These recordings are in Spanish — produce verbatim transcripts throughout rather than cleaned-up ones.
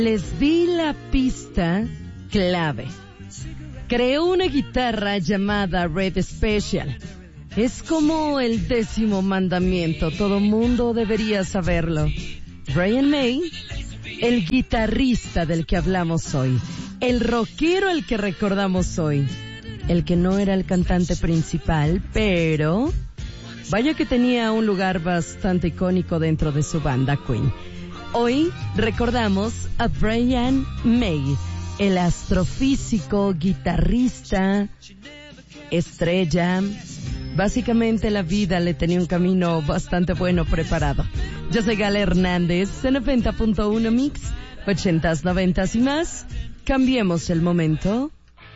Les di la pista clave. Creó una guitarra llamada Red Special. Es como el décimo mandamiento, todo mundo debería saberlo. Brian May, el guitarrista del que hablamos hoy, el rockero al que recordamos hoy, el que no era el cantante principal, pero vaya que tenía un lugar bastante icónico dentro de su banda Queen. Hoy recordamos a Brian May, el astrofísico, guitarrista, estrella. Básicamente la vida le tenía un camino bastante bueno preparado. Yo soy Gala Hernández, en noventa punto uno Mix, ochentas, noventas y más. Cambiemos el momento.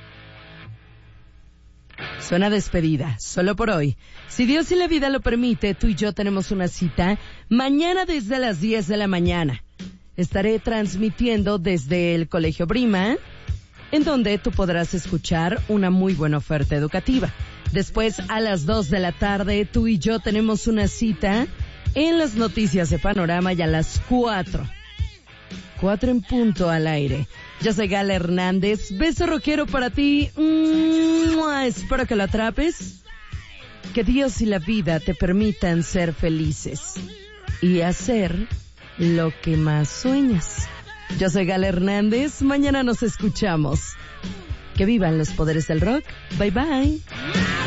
Suena despedida, solo por hoy. Si Dios y la vida lo permite, tú y yo tenemos una cita mañana desde las diez de la mañana. Estaré transmitiendo desde el Colegio Brima, en donde tú podrás escuchar una muy buena oferta educativa. Después, a las dos de la tarde, tú y yo tenemos una cita en las noticias de Panorama y a las cuatro. Cuatro en punto al aire. Yo soy Gala Hernández. Beso rockero para ti. ¡Mua! Espero que lo atrapes. Que Dios y la vida te permitan ser felices y hacer lo que más sueñas. Yo soy Gala Hernández. Mañana nos escuchamos. Que vivan los poderes del rock. Bye bye.